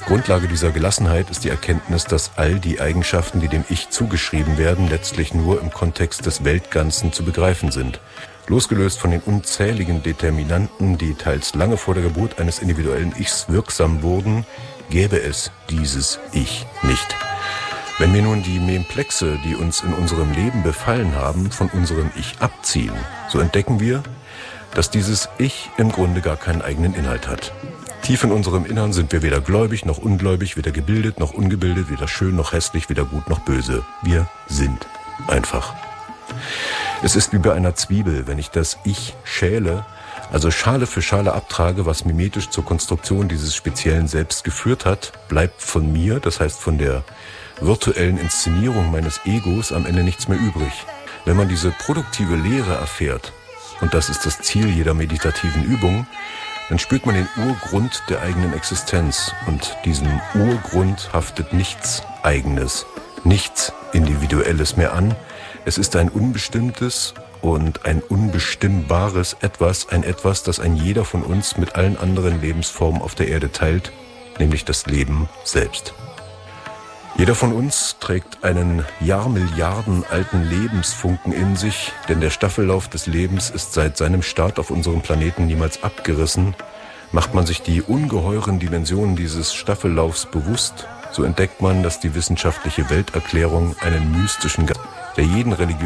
Grundlage dieser Gelassenheit ist die Erkenntnis, dass all die Eigenschaften, die dem Ich zugeschrieben werden, letztlich nur im Kontext des Weltganzen zu begreifen sind. Losgelöst von den unzähligen Determinanten, die teils lange vor der Geburt eines individuellen Ichs wirksam wurden, gäbe es dieses Ich nicht. Wenn wir nun die Memplexe, die uns in unserem Leben befallen haben, von unserem Ich abziehen, so entdecken wir, dass dieses Ich im Grunde gar keinen eigenen Inhalt hat. Tief in unserem Innern sind wir weder gläubig noch ungläubig, weder gebildet noch ungebildet, weder schön noch hässlich, weder gut noch böse. Wir sind einfach. Es ist wie bei einer Zwiebel, wenn ich das Ich schäle, also Schale für Schale abtrage, was mimetisch zur Konstruktion dieses speziellen Selbst geführt hat, bleibt von mir, das heißt von der virtuellen Inszenierung meines Egos, am Ende nichts mehr übrig. Wenn man diese produktive Lehre erfährt, und das ist das Ziel jeder meditativen Übung, dann spürt man den Urgrund der eigenen Existenz. Und diesem Urgrund haftet nichts Eigenes, nichts Individuelles mehr an. Es ist ein unbestimmtes und ein unbestimmbares Etwas, ein Etwas, das ein jeder von uns mit allen anderen Lebensformen auf der Erde teilt, nämlich das Leben selbst. Jeder von uns trägt einen Jahrmilliarden alten Lebensfunken in sich, denn der Staffellauf des Lebens ist seit seinem Start auf unserem Planeten niemals abgerissen. Macht man sich die ungeheuren Dimensionen dieses Staffellaufs bewusst, so entdeckt man, dass die wissenschaftliche Welterklärung einen mystischen Geist, der jeden religiösen